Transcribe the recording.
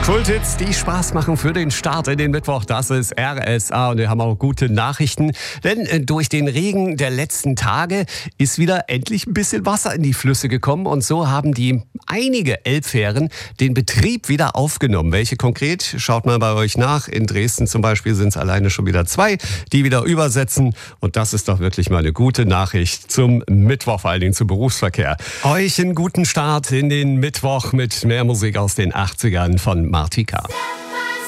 Kulthits, die Spaß machen für den Start in den Mittwoch. Das ist RSA und wir haben auch gute Nachrichten. Denn durch den Regen der letzten Tage ist wieder endlich ein bisschen Wasser in die Flüsse gekommen. Und so haben einige Elbfähren den Betrieb wieder aufgenommen. Welche konkret? Schaut mal bei euch nach. In Dresden zum Beispiel sind es alleine schon wieder 2, die wieder übersetzen. Und das ist doch wirklich mal eine gute Nachricht zum Mittwoch, vor allen Dingen zum Berufsverkehr. Euch einen guten Start in den Mittwoch mit mehr Musik aus den 80ern von Martika.